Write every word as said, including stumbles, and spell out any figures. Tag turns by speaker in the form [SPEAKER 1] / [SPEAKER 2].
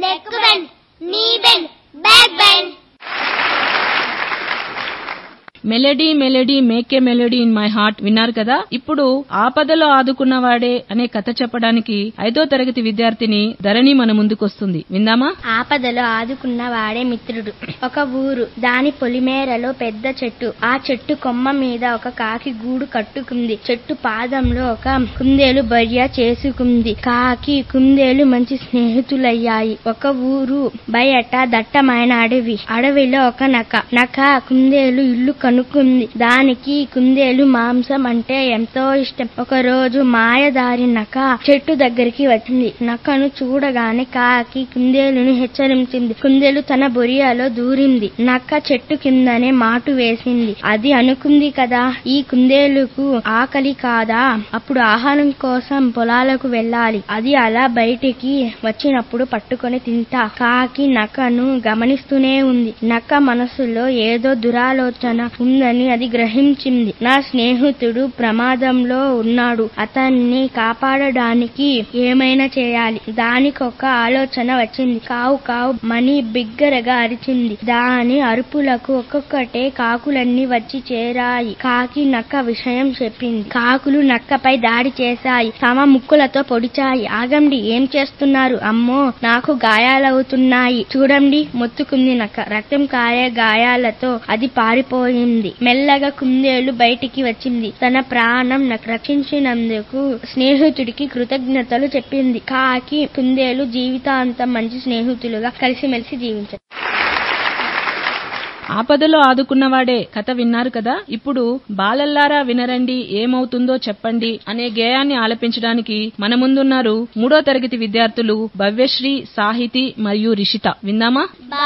[SPEAKER 1] neck bend, knee bend, back bend.
[SPEAKER 2] Melody melody మేకే melody in my heart విన్నారు కదా. ఇప్పుడు ఆపదలో ఆదుకున్నవాడే అనే కథ చెప్పడానికి ఐదో తరగతి విద్యార్థిని ధరణి మన ముందుకొస్తుంది. విందామా?
[SPEAKER 3] ఆపదలో ఆదుకున్నవాడే మిత్రుడు. ఒక ఊరు, దాని పొలిమేరలో పెద్ద చెట్టు. ఆ చెట్టు కొమ్మ మీద ఒక కాకి గూడు కట్టుకుంది. చెట్టు పాదంలో ఒక కుందేలు బర్య చేసుకుంది. కాకి కుందేలు మంచి స్నేహితులయ్యాయి. ఒక ఊరు బయట దట్టమైన అడవి. అడవిలో ఒక నక్క. నక్క కుందేలు ఇల్లు కనుక్కుంది. దానికి కుందేలు మాంసం అంటే ఎంతో ఇష్టం. ఒక రోజు మాయదారి నక్క చెట్టు దగ్గరికి వచ్చింది. నక్కను చూడగానే కాకి కుందేలుని హెచ్చరించింది. కుందేలు తన బొరియాలో దూరింది. నక్క చెట్టు కిందనే మాటు వేసింది. అది అనుకుంది కదా, ఈ కుందేలుకు ఆకలి కాదా, అప్పుడు ఆహారం కోసం పొలాలకు వెళ్ళాలి. అది అలా బయటికి వచ్చినప్పుడు పట్టుకొని తింటా. కాకి నక్కను గమనిస్తూనే ఉంది. నక్క మనసులో ఏదో దురాలోచన ఉందని అది గ్రహించింది. నా స్నేహితుడు ప్రమాదంలో ఉన్నాడు, అతన్ని కాపాడడానికి ఏమైనా చేయాలి. దానికొక ఆలోచన వచ్చింది. కావు కావు మని బిగ్గరగా అరిచింది. దాని అరుపులకు ఒక్కొక్కటే కాకులన్నీ వచ్చి చేరాయి. కాకి నక్క విషయం చెప్పింది. కాకులు నక్కపై దాడి చేశాయి. తమ ముక్కులతో పొడిచాయి. ఆగండి, ఏం చేస్తున్నారు? అమ్మో, నాకు గాయాలవుతున్నాయి చూడండి, మొత్తుకుంది నక్క. రక్తం కారే గాయాలతో అది పారిపోయింది. మెల్లగా కుందేలు బయటికి వచ్చింది. తన ప్రాణం రక్షించినందుకు స్నేహితుడికి కృతజ్ఞతలు చెప్పింది. కాకి కుందేలు జీవితాంతం మంచి స్నేహితులుగా కలిసిమెలిసి జీవించారు.
[SPEAKER 2] ఆపదలో ఆదుకున్నవాడే కథ విన్నారు కదా. ఇప్పుడు బాలల్లారా వినరండి ఏమవుతుందో చెప్పండి అనే గేయాన్ని ఆలపించడానికి మన ముందున్నారు మూడో తరగతి విద్యార్థులు భవ్యశ్రీ, సాహితి మరియు రిషిత. విందామా?